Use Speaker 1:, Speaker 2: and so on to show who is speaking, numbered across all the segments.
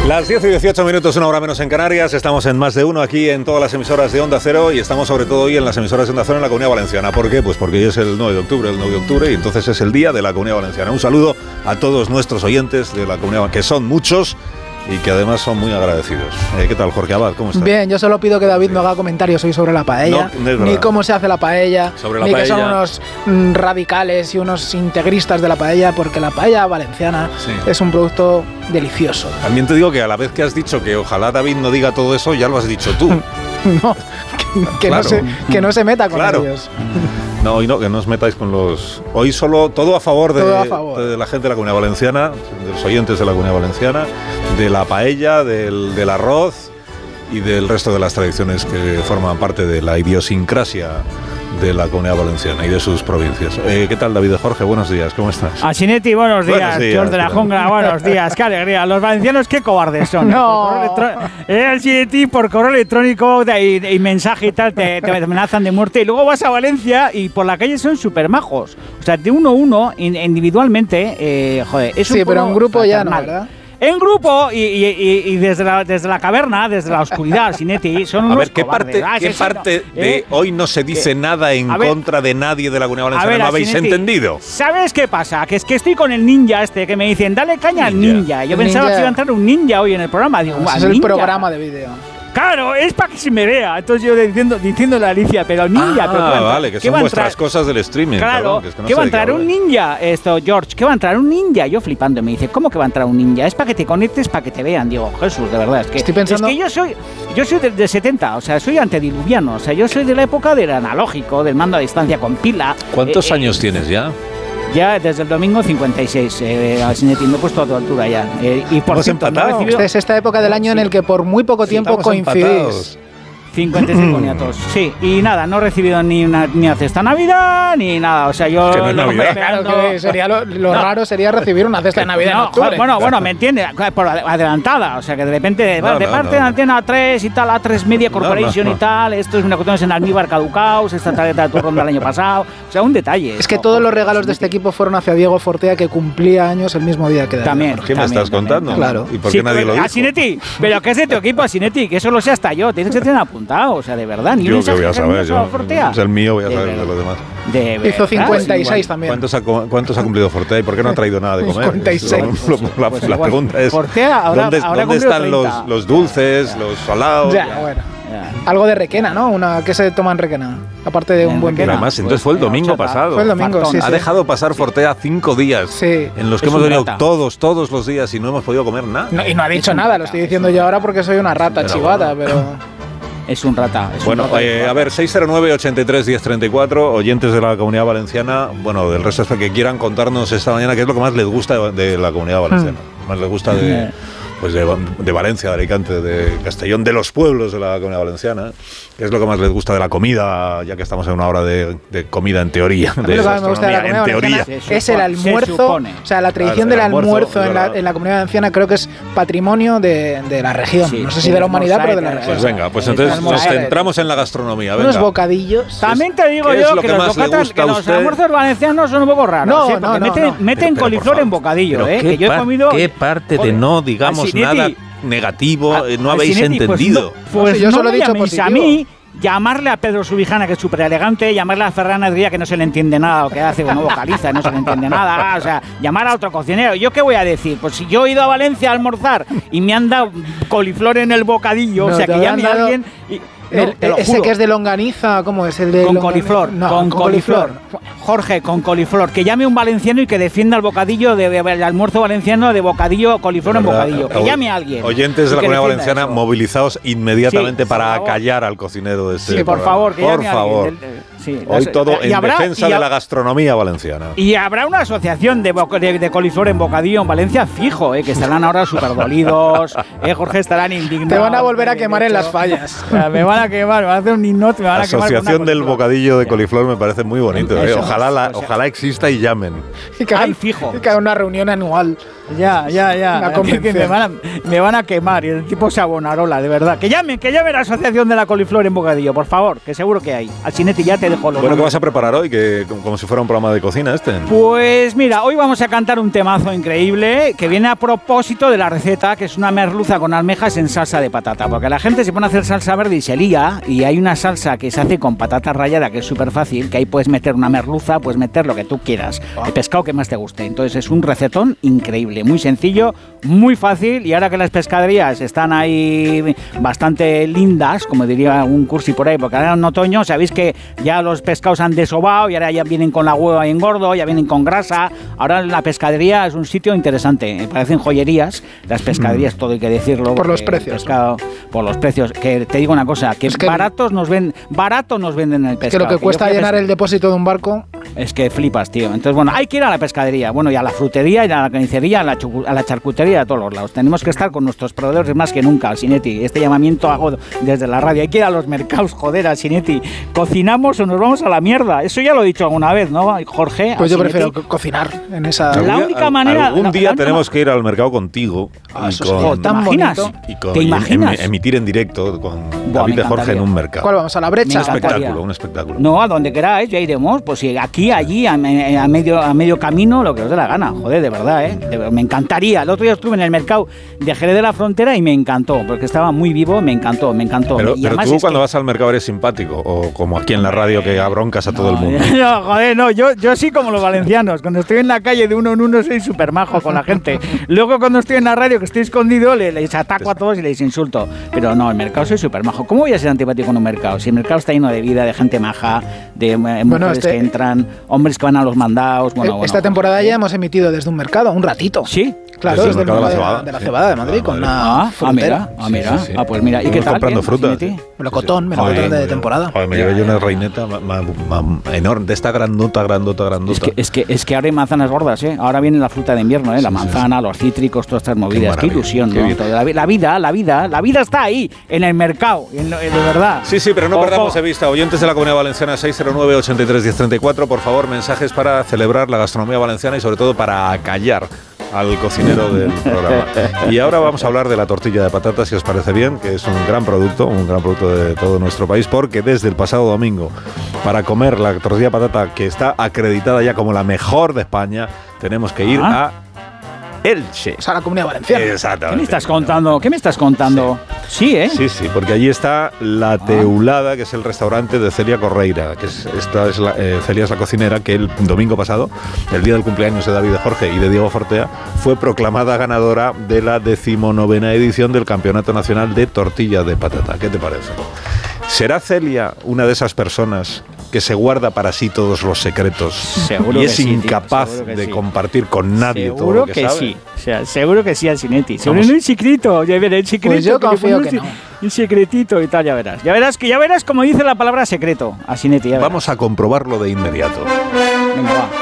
Speaker 1: Las 10 y 18 minutos, una hora menos en Canarias. Estamos en Más de Uno aquí en todas las emisoras de Onda Cero y estamos sobre todo hoy en las emisoras de Onda Cero en la Comunidad Valenciana. ¿Por qué? Pues porque hoy es el 9 de octubre, y entonces es el día de la Comunidad Valenciana. Un saludo a todos nuestros oyentes de la Comunidad, que son muchos y que además son muy agradecidos. ¿Qué tal, Jorge Abad? ¿Cómo estás?
Speaker 2: Bien, yo solo pido que David no haga comentarios hoy sobre la paella, ni cómo se hace la paella, ni que son unos radicales y unos integristas de la paella, porque la paella valenciana es un producto delicioso.
Speaker 1: También te digo que a la vez que has dicho que ojalá David no diga todo eso, ya lo has dicho tú.
Speaker 2: No, claro. que no se meta con ellos.
Speaker 1: No, hoy no, que no os metáis con los... Hoy solo todo a favor de la gente de la Comunidad Valenciana, de los oyentes de la Comunidad Valenciana, de la paella, del arroz y del resto de las tradiciones que forman parte de la idiosincrasia de la Comunidad Valenciana y de sus provincias. ¿Qué tal, David Jorge? Buenos días, ¿cómo estás?
Speaker 3: Asinetti, buenos días. George de la Jungla, buenos días. Qué alegría. Los valencianos, qué cobardes son.
Speaker 2: No.
Speaker 3: Asinetti, por correo electrónico y mensaje y tal, te amenazan de muerte. Y luego vas a Valencia y por la calle son súper majos. O sea, de uno a uno, individualmente, joder, es un
Speaker 2: sí, pero en grupo
Speaker 3: fraternal.
Speaker 2: Ya no, ¿verdad?
Speaker 3: En grupo y desde la caverna, desde la oscuridad, Sinetti, son unos cobardes.
Speaker 1: ¿Qué parte de hoy no se dice nada en contra de nadie de la Comunidad Valenciana? ¿No habéis entendido?
Speaker 3: ¿Sabes qué pasa? Que es que estoy con el ninja que me dicen, dale caña al ninja. Yo pensaba que iba a entrar un ninja hoy en el programa. Digo,
Speaker 2: es el programa de vídeo.
Speaker 3: Claro, es para que se me vea. Entonces yo diciendo la Alicia, pero ninja.
Speaker 1: Vale, que son vuestras cosas del streaming.
Speaker 3: Claro, ¿qué va a entrar un ninja? George, ¿qué va a entrar un ninja? Yo flipando, me dice, ¿cómo que va a entrar un ninja? Es para que te conectes, para que te vean. Digo, Jesús, de verdad, es que
Speaker 2: estoy pensando...
Speaker 3: Es que yo soy de 70, o sea, soy antediluviano, o sea, yo soy de la época del analógico, del mando a distancia con pila.
Speaker 1: ¿Cuántos años tienes ya?
Speaker 3: Ya desde el domingo 56, Asinetti, me he puesto a tu altura ya. Y por cierto,
Speaker 2: Esta es esta época del año en el que por muy poco tiempo coincidís.
Speaker 3: 56 boniatos, sí. Y nada, no he recibido ni una cesta de Navidad, ni nada. O sea, yo...
Speaker 1: Que no es Navidad.
Speaker 2: Claro, que sería lo raro sería recibir una cesta de Navidad en octubre.
Speaker 3: Bueno, me entiendes, por adelantada. O sea, que de repente, de parte de Antena 3 y tal, A3 Media Corporation y tal, esto es una cuestión en almíbar caducaos, esta tarjeta de turrón del año pasado. O sea, un detalle.
Speaker 2: Es que todos los regalos de este equipo fueron hacia Diego Fortea, que cumplía años el mismo día que David.
Speaker 3: También.
Speaker 1: ¿Qué me estás contando?
Speaker 2: Claro.
Speaker 1: ¿Y por qué nadie lo dijo?
Speaker 3: Asinetti, pero ¿qué es de tu equipo, Asinetti? Que eso lo sé hasta yo. Tienes que tener apuntado. O sea, de verdad, ni
Speaker 1: yo que voy a saber, es el mío, voy a saber de los demás.
Speaker 2: Hizo 56 también.
Speaker 1: ¿Cuántos ha cumplido Fortea y por qué no ha traído nada de comer?
Speaker 2: 56.
Speaker 1: La pregunta es, ¿dónde están los dulces, los salados?
Speaker 2: Ya, bueno. Algo de Requena, ¿no? ¿Qué se toma en Requena? Aparte de un buen vino.
Speaker 1: Además, entonces fue el domingo pasado.
Speaker 2: Fue el domingo, sí.
Speaker 1: Ha dejado pasar Fortea 5 días en los que hemos venido todos los días y no hemos podido comer nada.
Speaker 2: No, y no ha dicho nada, lo estoy diciendo yo ahora porque soy una rata chivata, pero...
Speaker 3: Es un rata.
Speaker 1: A ver, 609-83-1034, oyentes de la Comunidad Valenciana, bueno, del resto es que quieran contarnos esta mañana qué es lo que más les gusta de la Comunidad Valenciana. Más les gusta de Valencia, de Alicante, de Castellón, de los pueblos de la Comunidad Valenciana. ¿Qué es lo que más les gusta de la comida, ya que estamos en una hora de comida en teoría?
Speaker 2: Lo que más me gusta de la Comunidad Valenciana es el almuerzo. O sea, la tradición del almuerzo en la Comunidad Valenciana creo que es patrimonio de la región. No sé si de la humanidad, pero de la región.
Speaker 1: Pues venga, pues entonces nos centramos en la gastronomía.
Speaker 2: Unos bocadillos.
Speaker 3: También te digo yo que los almuerzos valencianos son un poco raros. Porque meten coliflor en bocadillo. Que yo he comido...
Speaker 1: ¿Qué parte de no, digamos, nada negativo no habéis entendido?
Speaker 3: Pues yo solo he dicho positivo. A mí, llamarle a Pedro Subijana, que es súper elegante, llamarle a Ferran Adrià, que no se le entiende nada lo que hace, no vocaliza, no se le entiende nada, o sea, llamar a otro cocinero. ¿Yo qué voy a decir? Pues si yo he ido a Valencia a almorzar y me han dado coliflor en el bocadillo, o sea, que llame a alguien...
Speaker 2: Ese que es de longaniza, ¿cómo es? El de
Speaker 3: con coliflor.
Speaker 2: No,
Speaker 3: con coliflor. Jorge, con coliflor. Que llame un valenciano y que defienda el bocadillo, el almuerzo valenciano de bocadillo, coliflor en bocadillo. Que llame a alguien.
Speaker 1: Oyentes de la Comunidad Valenciana, movilizaos inmediatamente para acallar al cocinero de este programa.
Speaker 3: Por favor, que llame a alguien.
Speaker 1: Hoy todo en defensa de la gastronomía valenciana.
Speaker 3: Y habrá una asociación de coliflor en bocadillo en Valencia fijo, que estarán ahora súper dolidos, Jorge, estarán indignados.
Speaker 2: Te van a volver a quemar en las fallas.
Speaker 3: Me van a quemar, me van a hacer un hinote, me van a quemar.
Speaker 1: Asociación del bocadillo de coliflor me parece muy bonito. Ojalá exista y llamen.
Speaker 2: Ay, fijo. Y que haga una reunión anual.
Speaker 3: Ya. Me van a quemar. Y el tipo Sabonarola, de verdad. Que llamen la asociación de la coliflor en bocadillo, por favor, que seguro que hay. Asinetti, ya te dejo los
Speaker 1: Bueno, ¿qué vas a preparar hoy? Que como si fuera un programa de cocina este.
Speaker 3: Pues mira, hoy vamos a cantar un temazo increíble que viene a propósito de la receta, que es una merluza con almejas en salsa de patata, porque la gente se pone a hacer salsa verde y se lía, y hay una salsa que se hace con patata rallada que es súper fácil, que ahí puedes meter una merluza, puedes meter lo que tú quieras, el pescado que más te guste. Entonces es un recetón increíble, muy sencillo, muy fácil, y ahora que las pescaderías están ahí bastante lindas, como diría un cursi por ahí, porque ahora en otoño sabéis que ya los pescados han desobado y ahora ya vienen con la hueva en gordo, ya vienen con grasa. Ahora la pescadería es un sitio interesante, me parecen joyerías las pescaderías, todo hay que decirlo.
Speaker 2: Por los precios.
Speaker 3: Pescado, por los precios, que te digo una cosa, que, es que barato nos venden el pescado.
Speaker 2: Es que lo que cuesta llenar el depósito de un barco...
Speaker 3: Es que flipas, tío. Entonces, bueno, hay que ir a la pescadería, bueno, y a la frutería, y a la carnicería, a la charcutería, a todos los lados. Tenemos que estar con nuestros proveedores más que nunca, Sinetti. Este llamamiento hago desde la radio. Hay que ir a los mercados, joder, Sinetti. ¿Cocinamos o nos vamos a la mierda? Eso ya lo he dicho alguna vez, ¿no, Jorge?
Speaker 2: Pues yo prefiero cocinar en esa...
Speaker 3: La única manera...
Speaker 1: Algún día tenemos que ir al mercado contigo.
Speaker 2: ¿Te imaginas?
Speaker 3: ¿Te imaginas?
Speaker 1: Emitir en directo con David de Jorge en un mercado.
Speaker 2: ¿Cuál vamos? ¿A la brecha?
Speaker 1: Un espectáculo.
Speaker 3: No, a donde queráis, ya iremos. Pues si aquí, allí, a medio camino, lo que os dé la gana. Joder, de verdad, me encantaría. El otro día estuve en el mercado de Jerez de la Frontera y me encantó, porque estaba muy vivo, me encantó.
Speaker 1: Pero tú cuando vas al mercado eres simpático, o como aquí en la radio que abroncas a todo el mundo.
Speaker 3: No, joder, no, yo sí como los valencianos. Cuando estoy en la calle de uno en uno soy súper majo con la gente. Luego cuando estoy en la radio que estoy escondido les ataco a todos y les insulto. Pero no, el mercado soy súper majo. ¿Cómo voy a ser antipático en un mercado? Si el mercado está lleno de vida, de gente maja, de mujeres que entran, hombres que van a los mandados.
Speaker 2: Esta temporada ya hemos emitido desde un mercado, un ratito.
Speaker 3: ¿Sí?
Speaker 2: Claro, desde el mercado de la Cebada de Madrid, con una frontera.
Speaker 3: Mira. Sí. Pues mira, ¿y qué tal?
Speaker 1: Comprando frutas.
Speaker 2: Melocotón de temporada.
Speaker 1: Joder, me llevé yo una reineta enorme, de esta grandota.
Speaker 3: Es que ahora hay manzanas gordas, ¿eh? Ahora viene la fruta de invierno, ¿eh? La manzana, los cítricos, todas estas movidas. Qué ilusión, ¿no? La vida está ahí, en el mercado, de verdad.
Speaker 1: Sí, pero no perdamos de vista. Oyentes de la Comunidad Valenciana, 609-83-1034, por favor, mensajes para celebrar la gastronomía valenciana y sobre todo para acallar al cocinero del programa. Y ahora vamos a hablar de la tortilla de patatas, si os parece bien, que es un gran producto de todo nuestro país, porque desde el pasado domingo, para comer la tortilla de patata, que está acreditada ya como la mejor de España, tenemos que ir a Elche.
Speaker 2: O sea, la Comunidad Valenciana.
Speaker 1: Exactamente.
Speaker 3: ¿Qué me estás contando? Sí, ¿eh?
Speaker 1: Sí, porque allí está La Teulada, que es el restaurante de Celia Correira, que Celia es la cocinera que el domingo pasado, el día del cumpleaños de David de Jorge y de Diego Fortea, fue proclamada ganadora de la 19ª edición del Campeonato Nacional de Tortilla de Patata. ¿Qué te parece? ¿Será Celia una de esas personas que se guarda para sí todos los secretos y es incapaz de compartir con nadie todo lo que sabe?
Speaker 3: Sí. O sea, seguro que sí, Sinetti. Seguro no hay secreto, ya verás, el secreto.
Speaker 2: Pues yo confío que no.
Speaker 3: Un secretito y tal, ya verás. Ya verás como dice la palabra secreto, Sinetti.
Speaker 1: Vamos a comprobarlo de inmediato.
Speaker 3: Venga, va.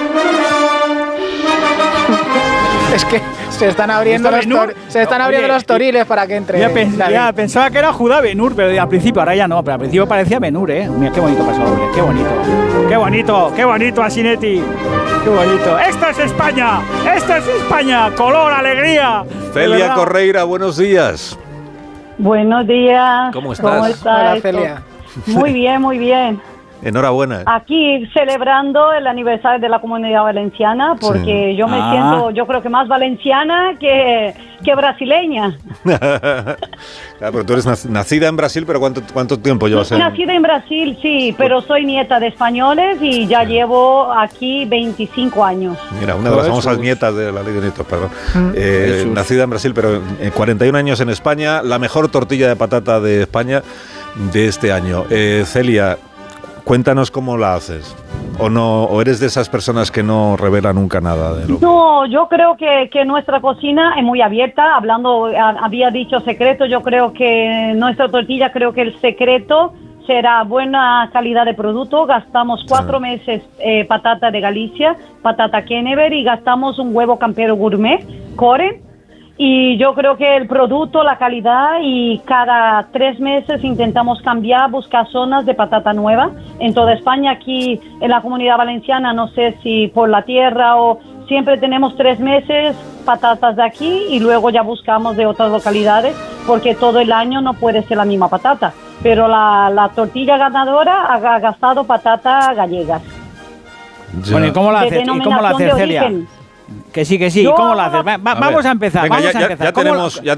Speaker 2: Es que se están abriendo los toriles para que entre.
Speaker 3: Ya pensaba que era Judá Ben-Hur, pero al principio, ahora ya no, pero al principio parecía Ben-Hur, ¿eh? Mira qué bonito pasó, hombre, qué bonito, Asinetti. Qué bonito. ¡Esto es España! ¡Color, alegría!
Speaker 1: Celia Correira, buenos días.
Speaker 4: Buenos días.
Speaker 1: ¿Cómo estás?
Speaker 2: Hola, Celia.
Speaker 4: Muy bien.
Speaker 1: Enhorabuena.
Speaker 4: Aquí celebrando el aniversario de la Comunidad Valenciana, porque yo me siento, yo creo que más valenciana que brasileña.
Speaker 1: Claro, pero tú eres nacida en Brasil, pero ¿cuánto tiempo llevas?
Speaker 4: Nacida en Brasil, sí, pero soy nieta de españoles y ya llevo aquí 25 años.
Speaker 1: Mira, una de las famosas nietas de la ley de nietos, perdón. Nacida en Brasil, pero 41 años en España, la mejor tortilla de patata de España de este año. Celia, cuéntanos cómo la haces. ¿O eres de esas personas que no revela nunca nada de lo que...
Speaker 4: No, yo creo que nuestra cocina es muy abierta. Había dicho secreto, yo creo que nuestra tortilla, creo que el secreto será buena calidad de producto. Gastamos 4 meses patata de Galicia, patata Kennever, y gastamos un huevo campero gourmet, Core. Y yo creo que el producto, la calidad, y cada 3 meses intentamos cambiar, buscar zonas de patata nueva. En toda España, aquí en la Comunidad Valenciana, no sé si por la tierra o siempre tenemos 3 meses patatas de aquí y luego ya buscamos de otras localidades, porque todo el año no puede ser la misma patata. pero la tortilla ganadora ha gastado patatas gallegas.
Speaker 3: Bueno, ¿y cómo la haces, Celia? Que sí. ¿Cómo la haces? Vamos a empezar.
Speaker 1: Venga, ya